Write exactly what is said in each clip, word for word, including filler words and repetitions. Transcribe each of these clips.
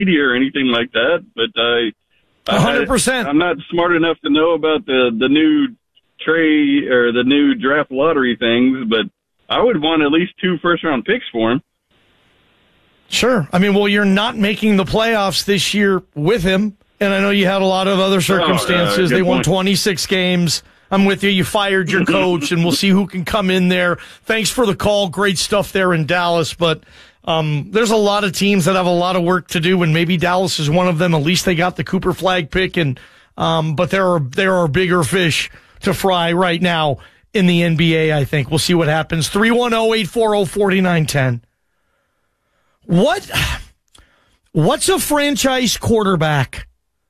media or anything like that, but I, one hundred percent. I'm not smart enough to know about the, the new trade or the new draft lottery things, but I would want at least two first-round picks for him. Sure. I mean, well, you're not making the playoffs this year with him, and I know you had a lot of other circumstances. Oh, uh, they won point. twenty-six games. I'm with you. You fired your coach, and we'll see who can come in there. Thanks for the call. Great stuff there in Dallas, but um, there's a lot of teams that have a lot of work to do, and maybe Dallas is one of them. At least they got the Cooper Flagg pick, and um, but there are there are bigger fish to fry right now in the N B A, I think. We'll see what happens. three one zero, eight four zero, four nine one zero. What, what's a franchise quarterback?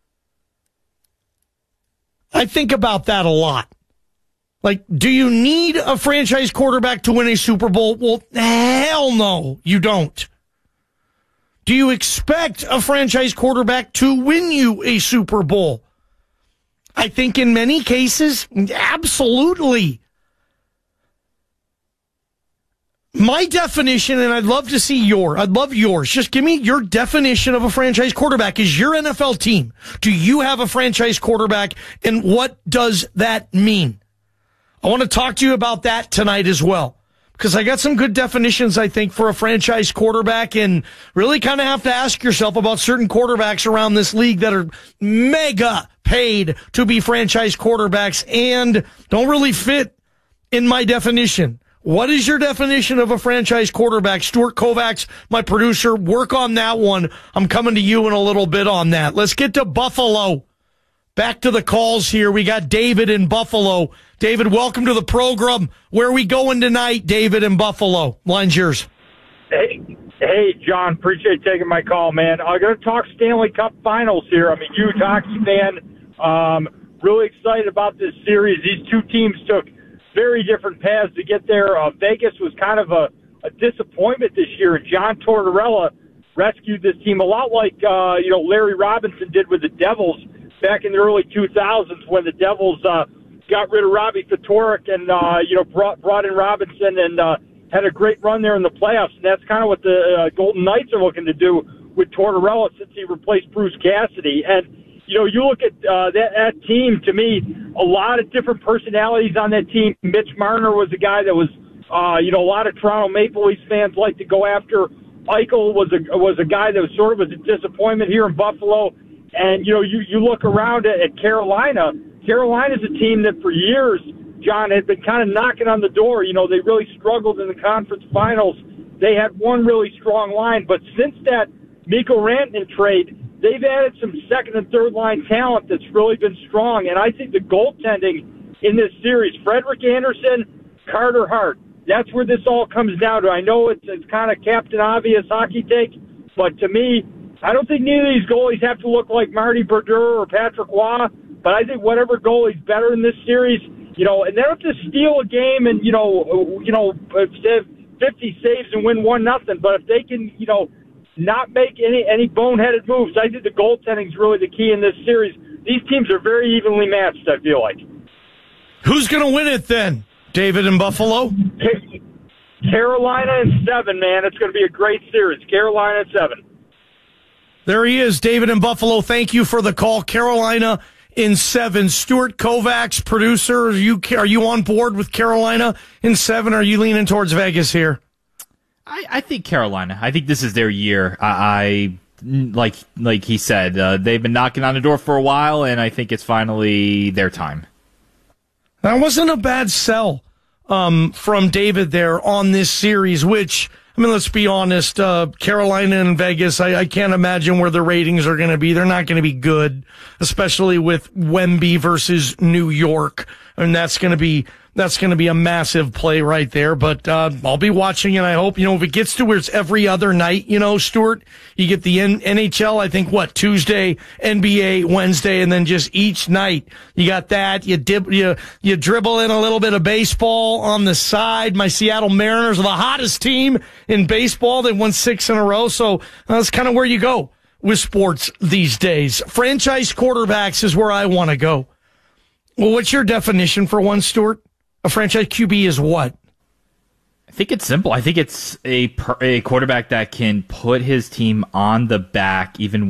I think about that a lot. Like, do you need a franchise quarterback to win a Super Bowl? Well, hell no, you don't. Do you expect a franchise quarterback to win you a Super Bowl? I think in many cases, absolutely. My definition, and I'd love to see your, I'd love yours. Just give me your definition of a franchise quarterback. Is your N F L team, do you have a franchise quarterback, and what does that mean? I want to talk to you about that tonight as well, because I got some good definitions, I think, for a franchise quarterback, and really kind of have to ask yourself about certain quarterbacks around this league that are mega paid to be franchise quarterbacks and don't really fit in my definition. What is your definition of a franchise quarterback? Stuart Kovacs, my producer, work on that one. I'm coming to you in a little bit on that. Let's get to Buffalo. Back to the calls here. We got David in Buffalo. David, welcome to the program. Where are we going tonight, David in Buffalo? Line's yours. Hey, hey, John. Appreciate taking my call, man. I'm going to talk Stanley Cup Finals here. I'm a huge hockey fan. Um, really excited about this series. These two teams took very different paths to get there. Uh, Vegas was kind of a, a disappointment this year, and John Tortorella rescued this team a lot like uh, you know Larry Robinson did with the Devils back in the early two thousands when the Devils uh, got rid of Robbie Ftorek and uh, you know brought brought in Robinson and uh, had a great run there in the playoffs. And that's kind of what the uh, Golden Knights are looking to do with Tortorella since he replaced Bruce Cassidy. And you know, you look at uh, that, that team, to me, a lot of different personalities on that team. Mitch Marner was a guy that was, uh, you know, a lot of Toronto Maple Leafs fans like to go after. Eichel was a was a guy that was sort of was a disappointment here in Buffalo. And, you know, you, you look around at, at Carolina. Carolina's a team that for years, John, had been kind of knocking on the door. You know, they really struggled in the conference finals. They had one really strong line. But since that Mikko Rantanen trade, they've added some second and third line talent that's really been strong. And I think the goaltending in this series, Frederik Andersen, Carter Hart, that's where this all comes down to. I know it's, it's kind of Captain Obvious hockey take, but to me, I don't think neither of these goalies have to look like Marty Brodeur or Patrick Waugh, but I think whatever goalie's better in this series, you know, and they don't have to steal a game and, you know, you know, have fifty saves and win one nothing, but if they can, you know, not make any any boneheaded moves. I think the goaltending is really the key in this series. These teams are very evenly matched, I feel like. Who's going to win it then, David in Buffalo? Carolina in seven, man. It's going to be a great series. Carolina in seven. There he is, David in Buffalo. Thank you for the call. Carolina in seven. Stuart Kovacs, producer, are you, are you on board with Carolina in seven? Or are you leaning towards Vegas here? I, I think Carolina. I think this is their year. I, I like like he said, uh, they've been knocking on the door for a while, and I think it's finally their time. That wasn't a bad sell um, from David there on this series, which, I mean, let's be honest, uh, Carolina and Vegas, I, I can't imagine where the ratings are going to be. They're not going to be good, especially with Wemby versus New York. And that's going to be That's going to be a massive play right there, but uh, I'll be watching, and I hope, you know, if it gets to where it's every other night, you know, Stuart, you get the N- NHL, I think, what, Tuesday, N B A, Wednesday, and then just each night you got that. You, dib- you, you dribble in a little bit of baseball on the side. My Seattle Mariners are the hottest team in baseball. They won six in a row, so that's kind of where you go with sports these days. Franchise quarterbacks is where I want to go. Well, what's your definition for one, Stuart? A franchise Q B is what? I think it's simple. I think it's a a quarterback that can put his team on the back even